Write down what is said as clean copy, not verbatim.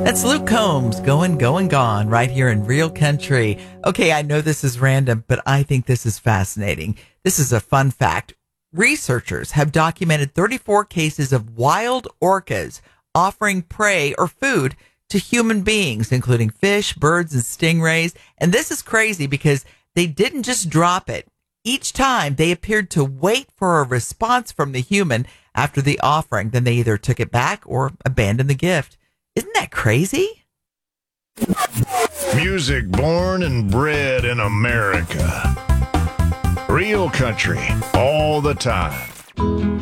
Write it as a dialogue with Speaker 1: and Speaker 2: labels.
Speaker 1: That's Luke Combs going, gone right here in Real Country. Okay, I know this is random, but I think this is fascinating. This is a fun fact. Researchers have documented 34 cases of wild orcas offering prey or food to human beings, including fish, birds, and stingrays. And this is crazy because they didn't just drop it. Each time they appeared to wait for a response from the human after the offering. Then they either took it back or abandoned the gift. Isn't that crazy?
Speaker 2: Music born and bred in America. Real country all the time.